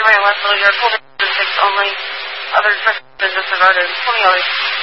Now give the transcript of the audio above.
West Little Yard, full day 6 only. Other instructions been disregarded. 20 hours.